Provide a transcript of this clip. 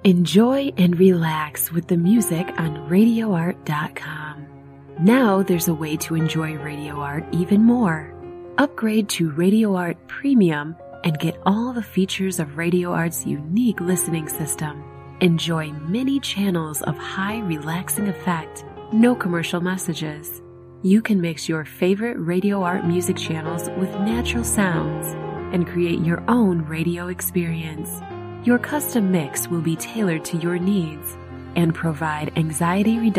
Enjoy and relax with the music on RadioArt.com. Now there's a way to enjoy Radio Art even more. Upgrade to Radio Art Premium and get all the features of Radio Art's unique listening system. Enjoy many channels of high relaxing effect, no commercial messages. You can mix your favorite Radio Art music channels with natural sounds and create your own radio experience. Your custom mix will be tailored to your needs and provide anxiety reduction